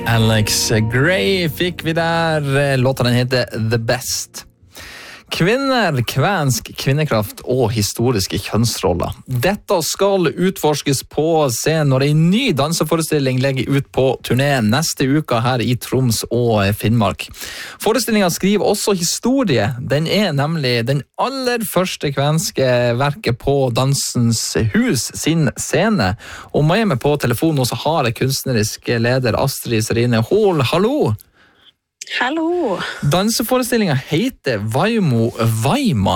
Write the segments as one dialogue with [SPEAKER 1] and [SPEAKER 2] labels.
[SPEAKER 1] Alex Gray fikk vi der. Låta den heter The Best. Kvinner, kvensk kvinnekraft og historiske kjønnsroller. Dette skal utforskes på scenen når en ny danseforestilling legger ut på turné neste uke her i Troms og Finnmark. Forestillingen skriver også historie. Den er nemlig den aller første kvenske verket på Dansens Hus sin scene. Og med meg på telefonen også har jeg kunstnerisk leder Astrid Serine Hoel. Hallo!
[SPEAKER 2] Hallo!
[SPEAKER 1] Danseforestillingen heter Voima.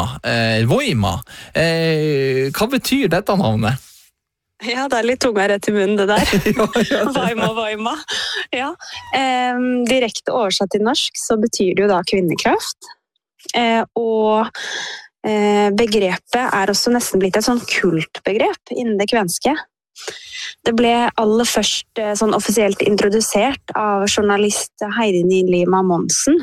[SPEAKER 1] Hva betyr dette navnet?
[SPEAKER 2] Ja, det er litt tunga rett i munnen det der. Voima. Ja. Direkte oversatt til norsk så betyr det jo da kvinnekraft. Og begrepet er også nesten blitt et sånn kultbegrep innen det kvenske. Det ble aller først sånn offisielt introdusert av journalist Heidi Lima Monsen.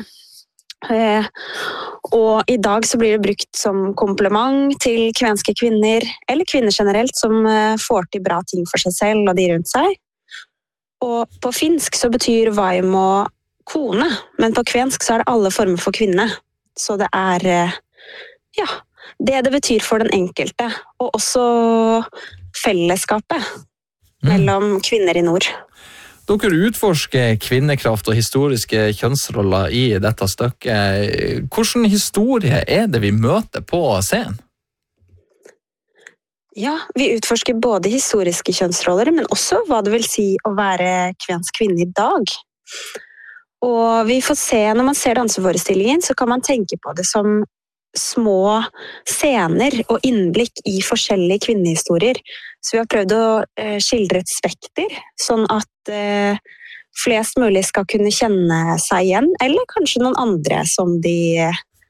[SPEAKER 2] Og i dag så blir det brukt som kompliment til kvenske kvinner, eller kvinner generelt, som får til bra ting for seg selv og de rundt seg. Og på finsk så betyr vaimo kone, men på kvensk så er det alle former for kvinne. Så det er det betyr for den enkelte, og også fellesskapet mellom kvinner i nord.
[SPEAKER 1] Dere utforsker kvinnekraft og historiske kjønnsroller i dette stykket. Hvilken historie er det vi møter på scenen?
[SPEAKER 2] Ja, vi utforsker både historiske kjønnsroller, men også hva det vil si å være kvensk kvinne i dag. Og vi får se, når man ser danseforestillingen, så kan man tenke på det som små scener og innblikk i forskjellige kvinnehistorier. Så vi har prøvd å skildre et spekter, sånn at flest mulig skal kunne kjenne seg igjen, eller kanskje noen andre som de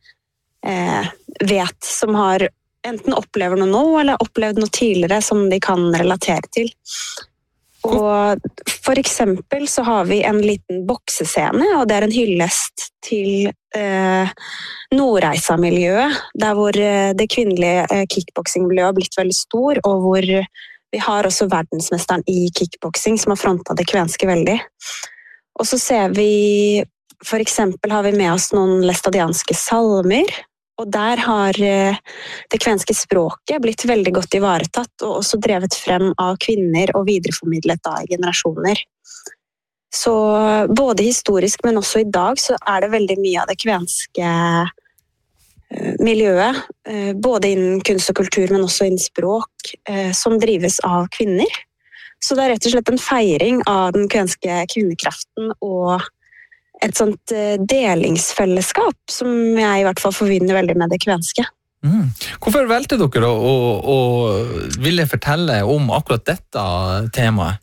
[SPEAKER 2] vet, som har enten opplever noe nå, eller opplevd noe tidligere som de kan relatere til. Og for eksempel så har vi en liten boksescene, og det er en hyllest til Nordreisa-miljøet, der hvor det kvinnelige kickboksing-miljøet har blitt veldig stor, og hvor vi har også verdensmesteren i kickboksing som har frontet det kvenske veldig. Og så ser vi, for eksempel har vi med oss noen læstadianske salmer, og der har det kvenske språket blitt veldig godt ivaretatt, og også drevet frem av kvinner og videreformidlet da i generasjoner. Så både historisk, men også i dag, så er det veldig mye av det kvenske miljøet, både innen kunst og kultur, men også innen språk, som drives av kvinner. Så det er rett og slett en feiring av den kvenske kvinnekraften og et sånt delingsfellesskap, som jeg i hvert fall forbinder veldig med det kvenske.
[SPEAKER 1] Hvorfor valgte dere å ville fortelle om akkurat dette temaet?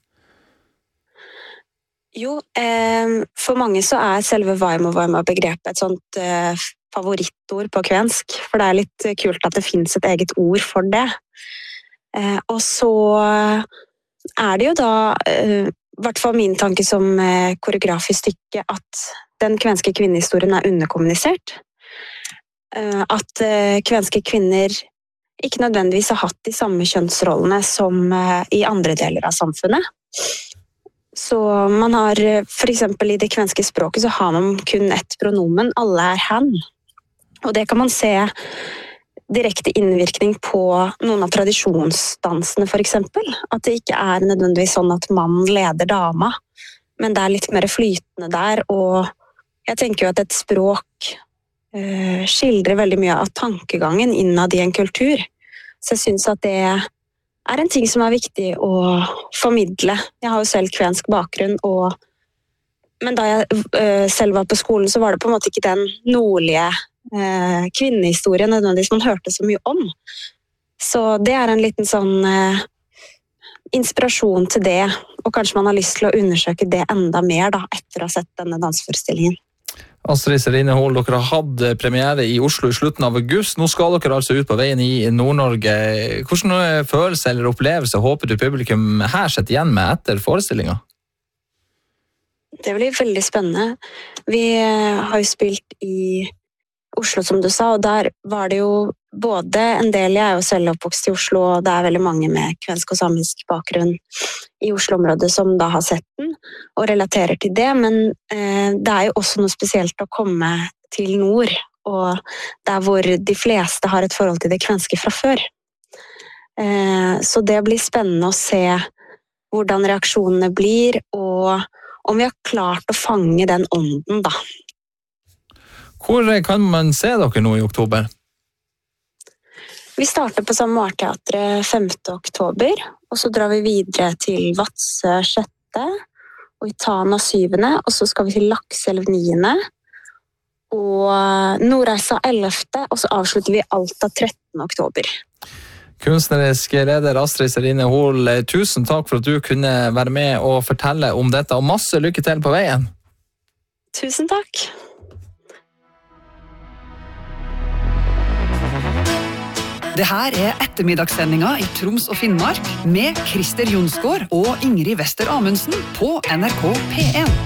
[SPEAKER 2] Jo, for mange så er selve vaimo-begrepet et sånt favorittord på kvensk, for det er litt kult at det finnes et eget ord for det. Og så er det jo da i hvert fall min tanke som koreograf i stykket, at den kvenske kvinnehistorien er underkommunisert. At kvenske kvinner ikke nødvendigvis har hatt de samme kjønnsrollene som i andre deler av samfunnet. Så man har, for eksempel i det kvenske språket, så har man kun ett pronomen, alle er han. Og det kan man se direkte innvirkning på noen av tradisjonsdansene, for eksempel. At det ikke er nødvendigvis sånn at mannen leder dama, men det er litt mer flytende der, og jeg tenker jo at et språk skildrer veldig mye av tankegangen innad i en kultur. Så jeg synes at det er en ting som er viktig å formidle. Jeg har jo selv kvensk bakgrunn, men da jeg selv var på skolen, så var det på en måte ikke den nordlige kvinnehistorien nødvendigvis man hørte så mye om. Så det er en liten sånn inspirasjon til det, og kanskje man har lyst til å undersøke det enda mer da, etter å ha sett denne danseforestillingen.
[SPEAKER 1] Astrid Serine Hoel, dere har hatt premiere i Oslo i slutten av august. Nå skal dere altså ut på veien i Nord-Norge. Hvilke følelser eller opplevelser håper du publikum her setter igjen med etter forestillingen?
[SPEAKER 2] Det blir veldig spennende. Vi har jo spilt i Oslo, som du sa, og der var det jo både en del, jeg er jo selv oppvokst i Oslo, og det er veldig mange med kvensk og samisk bakgrunn i Oslo-området som da har sett den. og relaterer til det, men det jo også noe spesielt å komme til nord, og der hvor de fleste har et forhold til det kvenske fra før. Så det blir spennende å se hvordan reaksjonene blir, og om vi har klart å fange den ånden, da.
[SPEAKER 1] Hvor kan man se dere nå i oktober?
[SPEAKER 2] Vi starter på San Marteatret 5. oktober, og så drar vi videre til Vadsø 6. og i Tana 7. og så skal vi til Lakselv 9. og Nordreisa 11. og så avslutter vi Alta 13. oktober.
[SPEAKER 1] Kunstnerisk leder Astrid Serine Hoel, tusen takk for at du kunne være med og fortelle om dette, og masse lykke til på veien.
[SPEAKER 2] Tusen takk.
[SPEAKER 3] Det her ettermiddagssendinga i Troms og Finnmark med Christer Jonsgaard og Ingrid Wester Amundsen på NRK P1.